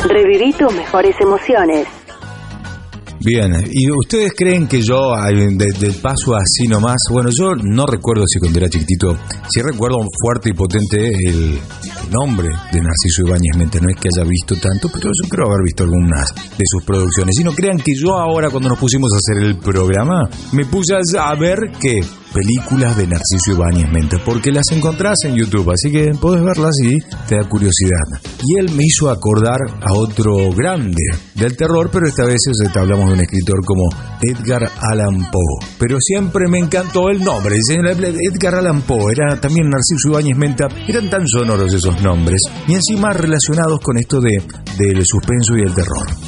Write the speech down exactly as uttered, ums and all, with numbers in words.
Reviví tus mejores emociones. Bien, ¿y ustedes creen que yo, de, del paso así nomás? Bueno, yo no recuerdo si cuando era chiquitito, sí recuerdo fuerte y potente el, el nombre de Narciso Ibáñez Menta. No es que haya visto tanto, pero yo creo haber visto algunas de sus producciones. Y no crean que yo ahora, cuando nos pusimos a hacer el programa, me puse a ver que películas de Narciso Ibáñez Menta, porque las encontrás en YouTube, así que podés verlas y te da curiosidad. Y él me hizo acordar a otro grande del terror, pero esta vez hablamos de un escritor como Edgar Allan Poe. Pero siempre me encantó el nombre, Edgar Allan Poe, era también Narciso Ibáñez Menta, eran tan sonoros esos nombres, y encima relacionados con esto de del suspenso y el terror.